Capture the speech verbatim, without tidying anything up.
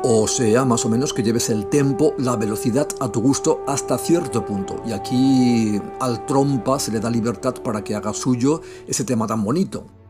O sea, más o menos que lleves el tempo, la velocidad a tu gusto hasta cierto punto. Y aquí al trompa se le da libertad para que haga suyo ese tema tan bonito.